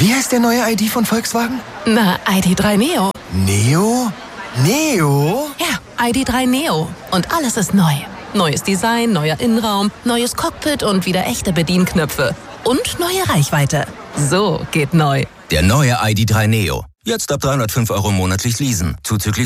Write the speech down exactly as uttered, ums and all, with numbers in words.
Wie heißt der neue I D von Volkswagen? Na, I D drei Neo. Neo? Neo? Ja, I D drei Neo. Und alles ist neu. Neues Design, neuer Innenraum, neues Cockpit und wieder echte Bedienknöpfe. Und neue Reichweite. So geht neu. Der neue I D drei Neo. Jetzt ab dreihundertfünf Euro monatlich leasen. Zuzüglich